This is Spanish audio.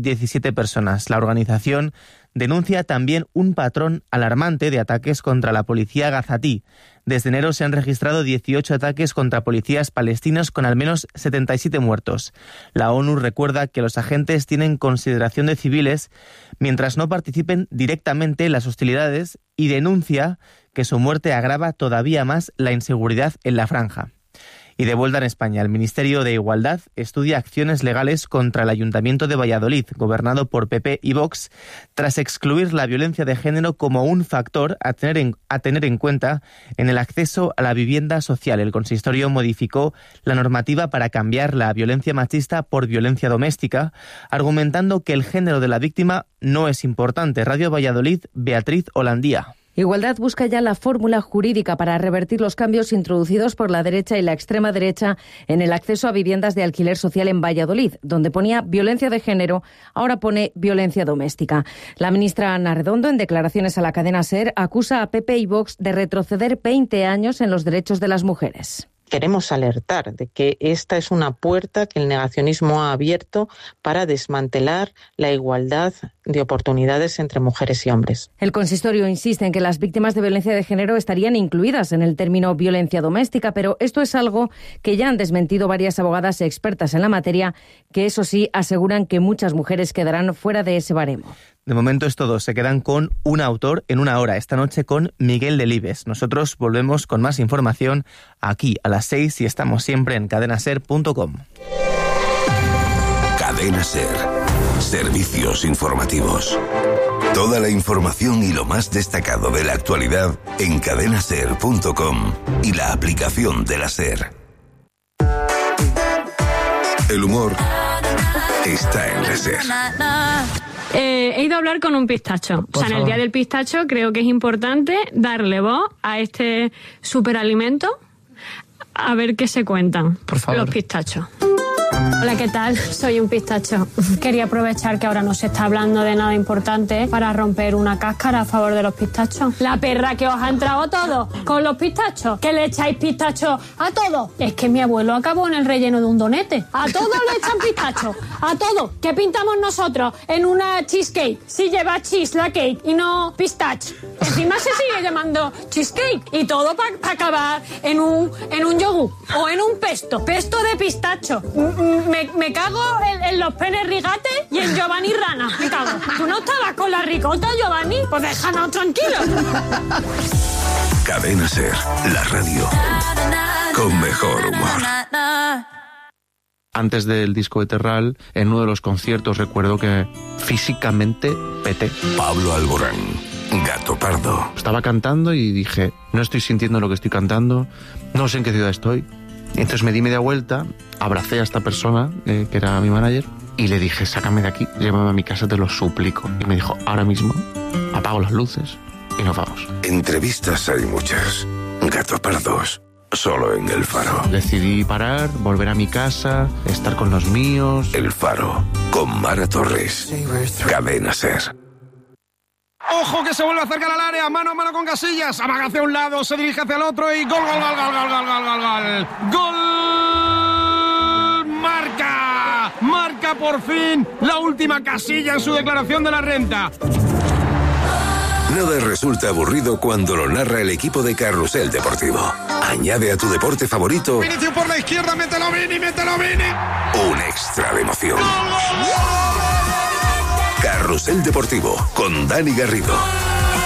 17 personas. La organización denuncia también un patrón alarmante de ataques contra la policía gazatí. Desde enero se han registrado 18 ataques contra policías palestinos con al menos 77 muertos. La ONU recuerda que los agentes tienen consideración de civiles mientras no participen directamente en las hostilidades y denuncia que su muerte agrava todavía más la inseguridad en la franja. Y de vuelta en España, el Ministerio de Igualdad estudia acciones legales contra el Ayuntamiento de Valladolid, gobernado por PP y Vox, tras excluir la violencia de género como un factor a tener en cuenta en el acceso a la vivienda social. El consistorio modificó la normativa para cambiar la violencia machista por violencia doméstica, argumentando que el género de la víctima no es importante. Radio Valladolid, Beatriz Holandía. Igualdad busca ya la fórmula jurídica para revertir los cambios introducidos por la derecha y la extrema derecha en el acceso a viviendas de alquiler social en Valladolid, donde ponía violencia de género, ahora pone violencia doméstica. La ministra Ana Redondo, en declaraciones a la cadena SER, acusa a PP y Vox de retroceder 20 años en los derechos de las mujeres. Queremos alertar de que esta es una puerta que el negacionismo ha abierto para desmantelar la igualdad de oportunidades entre mujeres y hombres. El consistorio insiste en que las víctimas de violencia de género estarían incluidas en el término violencia doméstica, pero esto es algo que ya han desmentido varias abogadas expertas en la materia, que eso sí aseguran que muchas mujeres quedarán fuera de ese baremo. De momento es todo. Se quedan con un autor en una hora, esta noche con Miguel Delibes. Nosotros volvemos con más información aquí a las 6 y estamos siempre en cadenaser.com. Cadena Ser. Servicios informativos. Toda la información y lo más destacado de la actualidad en cadenaser.com y la aplicación de la Ser. El humor está en la Ser. He ido a hablar con un pistacho. O sea, en el Día del Pistacho creo que es importante darle voz a este superalimento, a ver qué se cuentan los pistachos. Hola, ¿qué tal? Soy un pistacho. Quería aprovechar que ahora no se está hablando de nada importante para romper una cáscara a favor de los pistachos. La perra que os ha entrado todo con los pistachos, que le echáis pistachos a todo. Es que mi abuelo acabó en el relleno de un donete. A todo le echan pistachos, a todo. ¿Qué pintamos nosotros en una cheesecake? Si lleva cheese la cake y no pistache. Encima se sigue llamando cheesecake y todo para acabar en un yogur o en un pesto de pistacho. Me cago en los penes rigates y en Giovanni Rana. Me cago. ¿Tú no estabas con la ricota, Giovanni? Pues déjanos tranquilos. Cadena Ser, la radio con mejor humor. Antes del disco de Terral, en uno de los conciertos recuerdo que físicamente peté. Pablo Alborán, Gato Pardo. Estaba cantando y dije, no estoy sintiendo lo que estoy cantando, no sé en qué ciudad estoy. Entonces me di media vuelta, abracé a esta persona, que era mi manager, y le dije, sácame de aquí, llévame a mi casa, te lo suplico. Y me dijo, ahora mismo, apago las luces y nos vamos. Entrevistas hay muchas. Gato Pardos, solo en El Faro. Decidí parar, volver a mi casa, estar con los míos. El Faro, con Mara Torres. Cadena Ser. Ojo que se vuelve a acercar al área, mano a mano con Casillas, amaga hacia un lado, se dirige hacia el otro y gol. Marca por fin la última Casilla en su declaración de la renta. Nada resulta aburrido cuando lo narra el equipo de Carrusel Deportivo. Añade a tu deporte favorito Vinicius por la izquierda, mételo Vini. un extra de emoción. Carrusel Deportivo con Dani Garrido.